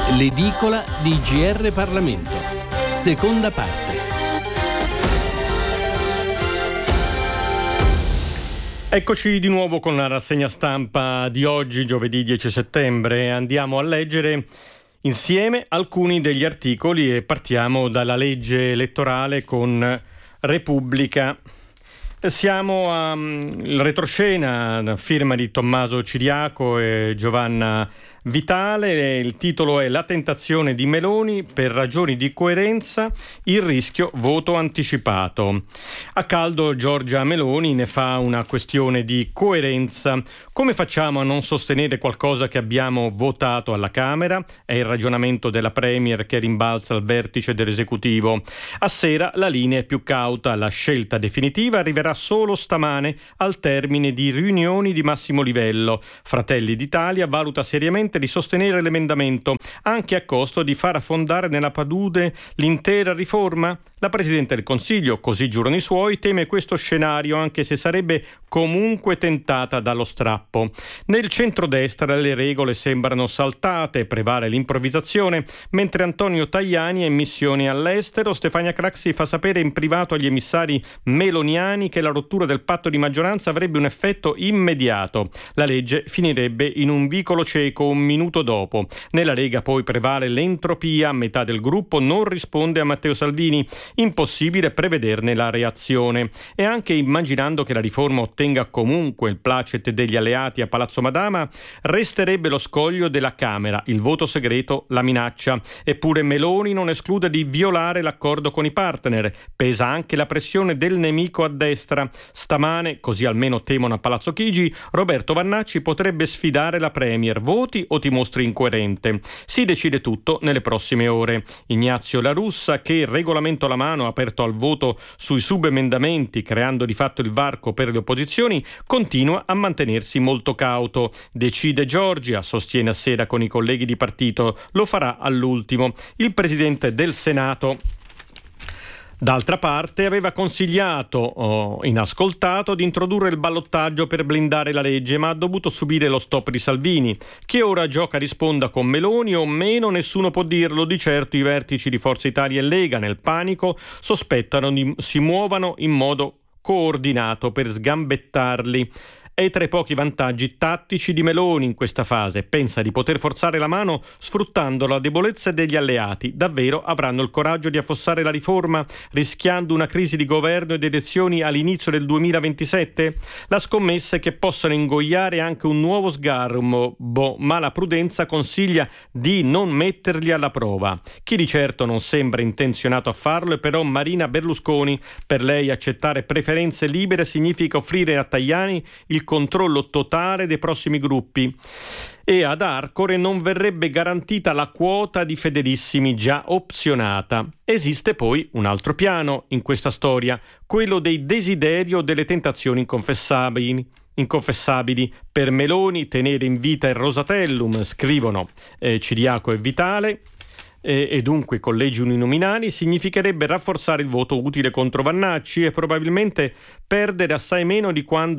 L'edicola di GR Parlamento. Seconda parte. Eccoci di nuovo con la rassegna stampa di oggi, giovedì 10 settembre. Andiamo a leggere insieme alcuni degli articoli e partiamo dalla legge elettorale con Repubblica. Siamo al retroscena, firma di Tommaso Ciriaco e Giovanna Vitale. Il titolo è: La tentazione di Meloni, per ragioni di coerenza, il rischio voto anticipato. A caldo Giorgia Meloni ne fa una questione di coerenza. Come facciamo a non sostenere qualcosa che abbiamo votato alla Camera? È il ragionamento della Premier che rimbalza al vertice dell'esecutivo. A sera la linea è più cauta, la scelta definitiva arriverà solo stamane al termine di riunioni di massimo livello. Fratelli d'Italia valuta seriamente di sostenere l'emendamento, anche a costo di far affondare nella palude l'intera riforma. La Presidente del Consiglio, così giurano i suoi, teme questo scenario, anche se sarebbe comunque tentata dallo strappo. Nel centrodestra le regole sembrano saltate, prevale l'improvvisazione, mentre Antonio Tajani è in missione all'estero. Stefania Craxi fa sapere in privato agli emissari meloniani che la rottura del patto di maggioranza avrebbe un effetto immediato. La legge finirebbe in un vicolo cieco un minuto dopo. Nella Lega poi prevale l'entropia, metà del gruppo non risponde a Matteo Salvini, impossibile prevederne la reazione. E anche immaginando che la riforma ottenga comunque il placet degli alleati a Palazzo Madama, resterebbe lo scoglio della Camera, il voto segreto, la minaccia. Eppure Meloni non esclude di violare l'accordo con i partner. Pesa anche la pressione del nemico a destra. Stamane, così almeno temono a Palazzo Chigi, Roberto Vannacci potrebbe sfidare la Premier: voti o ti mostri incoerente? Si decide tutto nelle prossime ore. Ignazio La Russa, che regolamento alla mano ha aperto al voto sui subemendamenti, creando di fatto il varco per le opposizioni, continua a mantenersi molto cauto. Decide Giorgia, sostiene a sera con i colleghi di partito, lo farà all'ultimo. Il Presidente del Senato, d'altra parte, aveva consigliato, inascoltato, di introdurre il ballottaggio per blindare la legge, ma ha dovuto subire lo stop di Salvini. Che ora gioca risponda con Meloni o meno, nessuno può dirlo. Di certo i vertici di Forza Italia e Lega, nel panico, sospettano si muovano in modo coordinato per sgambettarli. È tra i pochi vantaggi tattici di Meloni in questa fase. Pensa di poter forzare la mano sfruttando la debolezza degli alleati. Davvero avranno il coraggio di affossare la riforma, rischiando una crisi di governo ed elezioni all'inizio del 2027? La scommessa è che possano ingoiare anche un nuovo sgarbo, ma la prudenza consiglia di non metterli alla prova. Chi di certo non sembra intenzionato a farlo è però Marina Berlusconi. Per lei accettare preferenze libere significa offrire a Tajani il controllo totale dei prossimi gruppi, e ad Arcore non verrebbe garantita la quota di fedelissimi già opzionata. Esiste poi un altro piano in questa storia, quello dei desideri o delle tentazioni inconfessabili. Per Meloni tenere in vita il Rosatellum, scrivono Ciriaco e Vitale, e dunque collegi uninominali, significherebbe rafforzare il voto utile contro Vannacci e probabilmente perdere assai meno di quando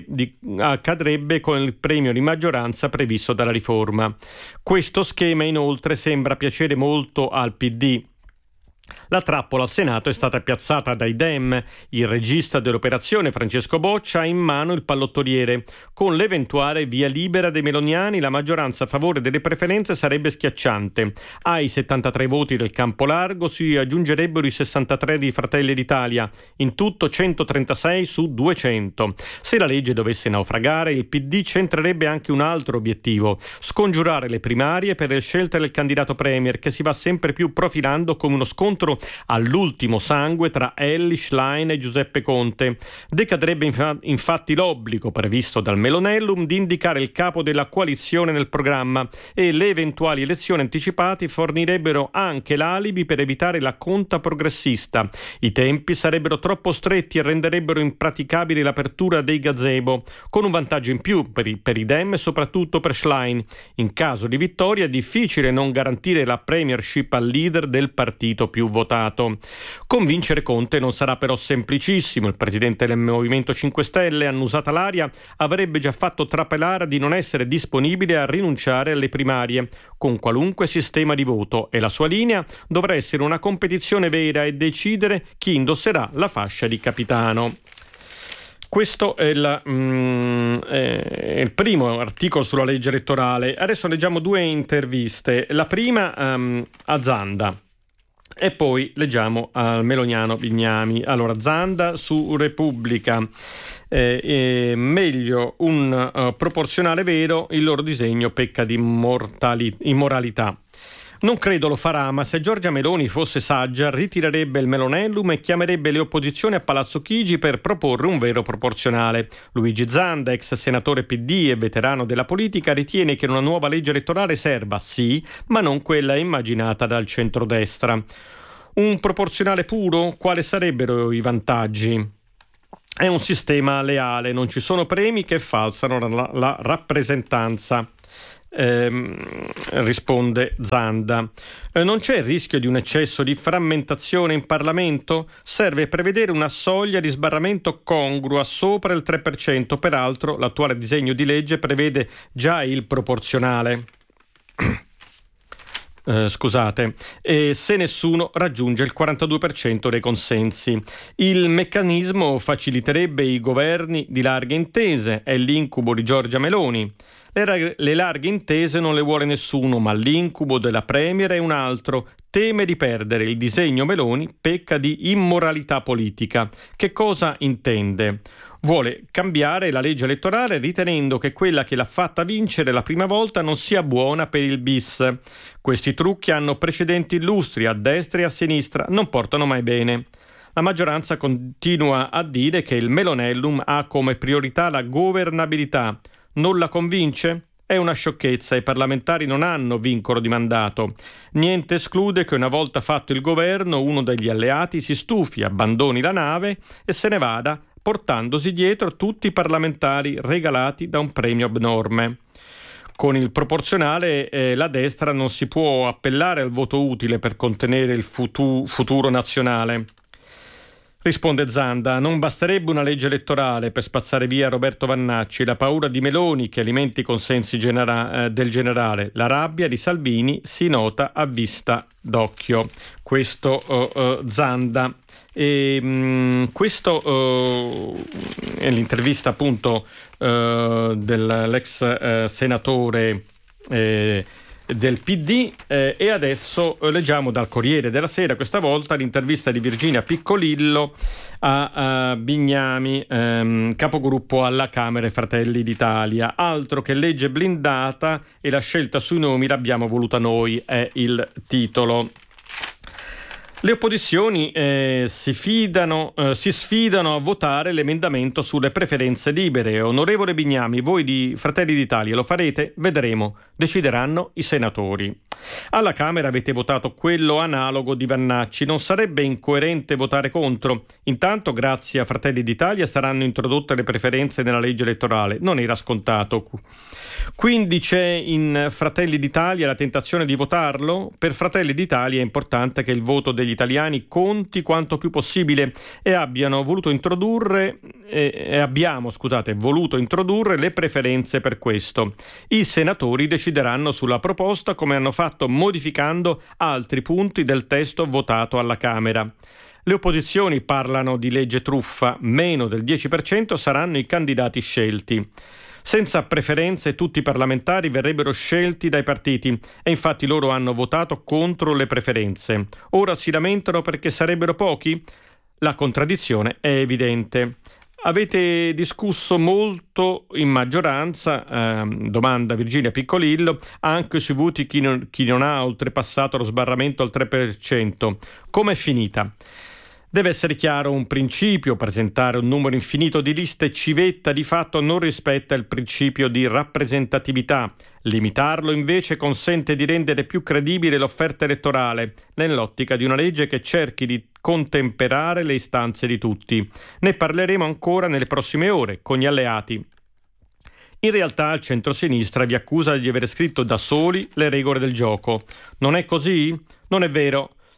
accadrebbe con il premio di maggioranza previsto dalla riforma. Questo schema inoltre sembra piacere molto al PD. La trappola al Senato è stata piazzata dai Dem. Il regista dell'operazione, Francesco Boccia, ha in mano il pallottoliere. Con l'eventuale via libera dei meloniani, la maggioranza a favore delle preferenze sarebbe schiacciante. Ai 73 voti del campo largo si aggiungerebbero i 63 di Fratelli d'Italia, in tutto 136 su 200. Se la legge dovesse naufragare, il PD centrerebbe anche un altro obiettivo: scongiurare le primarie per le scelte del candidato Premier, che si va sempre più profilando come uno scontro all'ultimo sangue tra Elly, Schlein e Giuseppe Conte. Decadrebbe infatti l'obbligo previsto dal Melonellum di indicare il capo della coalizione nel programma, e le eventuali elezioni anticipate fornirebbero anche l'alibi per evitare la conta progressista. I tempi sarebbero troppo stretti e renderebbero impraticabile l'apertura dei gazebo, con un vantaggio in più per i Dem e soprattutto per Schlein. In caso di vittoria è difficile non garantire la premiership al leader del partito più più votato. Convincere Conte non sarà però semplicissimo. Il presidente del Movimento 5 Stelle, annusata l'aria, avrebbe già fatto trapelare di non essere disponibile a rinunciare alle primarie, con qualunque sistema di voto, e la sua linea dovrà essere una competizione vera e decidere chi indosserà la fascia di capitano. Questo è il primo articolo sulla legge elettorale. Adesso leggiamo due interviste. La prima a Zanda e poi leggiamo al meloniano Bignami. Allora, Zanda su Repubblica. Meglio un proporzionale vero, il loro disegno pecca di immoralità. Non credo lo farà, ma se Giorgia Meloni fosse saggia ritirerebbe il Melonellum e chiamerebbe le opposizioni a Palazzo Chigi per proporre un vero proporzionale. Luigi Zanda, ex senatore PD e veterano della politica, ritiene che una nuova legge elettorale serva, sì, ma non quella immaginata dal centrodestra. Un proporzionale puro? Quali sarebbero i vantaggi? È un sistema leale, non ci sono premi che falsano la rappresentanza. Risponde Zanda. Non c'è il rischio di un eccesso di frammentazione in Parlamento? Serve prevedere una soglia di sbarramento congrua sopra il 3%. Peraltro l'attuale disegno di legge prevede già il proporzionale. Se nessuno raggiunge il 42% dei consensi. Il meccanismo faciliterebbe i governi di larghe intese, è l'incubo di Giorgia Meloni. Le larghe intese non le vuole nessuno, ma l'incubo della Premier è un altro. Teme di perdere. Il disegno Meloni pecca di immoralità politica. Che cosa intende? Vuole cambiare la legge elettorale ritenendo che quella che l'ha fatta vincere la prima volta non sia buona per il bis. Questi trucchi hanno precedenti illustri a destra e a sinistra, non portano mai bene. La maggioranza continua a dire che il Melonellum ha come priorità la governabilità. Non la convince? È una sciocchezza, i parlamentari non hanno vincolo di mandato. Niente esclude che una volta fatto il governo uno degli alleati si stufi, abbandoni la nave e se ne vada portandosi dietro tutti i parlamentari regalati da un premio abnorme. Con il proporzionale la destra non si può appellare al voto utile per contenere il futuro nazionale. Risponde Zanda, non basterebbe una legge elettorale per spazzare via Roberto Vannacci, la paura di Meloni che alimenti i consensi del generale, la rabbia di Salvini si nota a vista d'occhio. Questo Zanda. Questo è l'intervista appunto dell'ex senatore del PD e adesso leggiamo dal Corriere della Sera questa volta l'intervista di Virginia Piccolillo a Bignami, capogruppo alla Camera e Fratelli d'Italia. Altro che legge blindata e la scelta sui nomi l'abbiamo voluta noi, è il titolo. Le opposizioni si sfidano a votare l'emendamento sulle preferenze libere. Onorevole Bignami, voi di Fratelli d'Italia lo farete? Vedremo. Decideranno i senatori. Alla Camera avete votato quello analogo di Vannacci. Non sarebbe incoerente votare contro? Intanto, grazie a Fratelli d'Italia, saranno introdotte le preferenze nella legge elettorale. Non era scontato. Quindi c'è in Fratelli d'Italia la tentazione di votarlo? Per Fratelli d'Italia è importante che il voto degli italiani conti quanto più possibile e abbiamo voluto introdurre le preferenze per questo. I senatori decideranno sulla proposta come hanno fatto modificando altri punti del testo votato alla Camera. Le opposizioni parlano di legge truffa, meno del 10% saranno i candidati scelti. Senza preferenze tutti i parlamentari verrebbero scelti dai partiti e infatti loro hanno votato contro le preferenze. Ora si lamentano perché sarebbero pochi? La contraddizione è evidente. Avete discusso molto in maggioranza, domanda Virginia Piccolillo, anche sui voti chi non ha oltrepassato lo sbarramento al 3%. Com'è finita? Deve essere chiaro un principio, presentare un numero infinito di liste civetta di fatto non rispetta il principio di rappresentatività. Limitarlo invece consente di rendere più credibile l'offerta elettorale, nell'ottica di una legge che cerchi di contemperare le istanze di tutti. Ne parleremo ancora nelle prossime ore con gli alleati. In realtà il centrosinistra vi accusa di aver scritto da soli le regole del gioco. Non è così? Non è vero.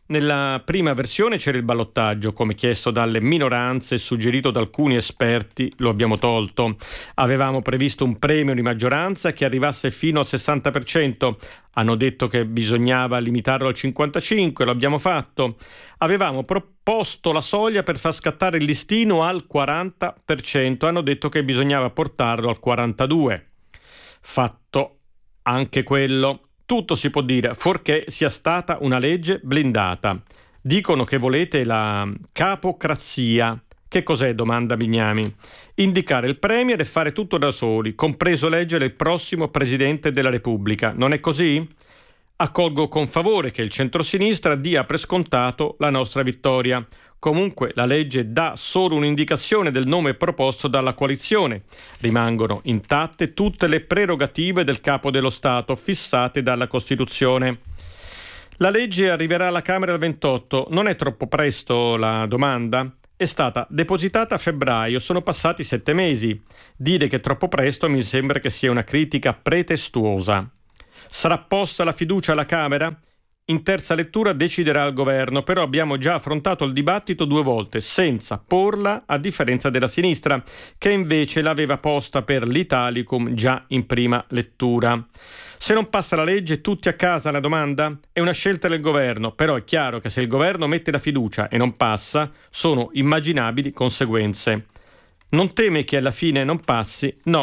Nella prima versione c'era il ballottaggio, come chiesto dalle minoranze e suggerito da alcuni esperti, lo abbiamo tolto. Avevamo previsto un premio di maggioranza che arrivasse fino al 60%. Hanno detto che bisognava limitarlo al 55%, lo abbiamo fatto. Avevamo proposto la soglia per far scattare il listino al 40%, hanno detto che bisognava portarlo al 42%. Fatto anche quello. Tutto si può dire, fuorché sia stata una legge blindata. Dicono che volete la capocrazia. Che cos'è? Domanda Bignami. Indicare il premier e fare tutto da soli, compreso eleggere il prossimo Presidente della Repubblica. Non è così? Accolgo con favore che il centrosinistra dia per scontato la nostra vittoria. Comunque la legge dà solo un'indicazione del nome proposto dalla coalizione. Rimangono intatte tutte le prerogative del Capo dello Stato fissate dalla Costituzione. La legge arriverà alla Camera il 28. Non è troppo presto la domanda? È stata depositata a febbraio, sono passati 7 mesi. Dire che è troppo presto mi sembra che sia una critica pretestuosa. Sarà posta la fiducia alla Camera? In terza lettura deciderà il governo, però abbiamo già affrontato il dibattito 2 volte, senza porla, a differenza della sinistra, che invece l'aveva posta per l'Italicum già in prima lettura. Se non passa la legge, tutti a casa, la domanda? È una scelta del governo, però è chiaro che se il governo mette la fiducia e non passa, sono immaginabili conseguenze. Non teme che alla fine non passi? No.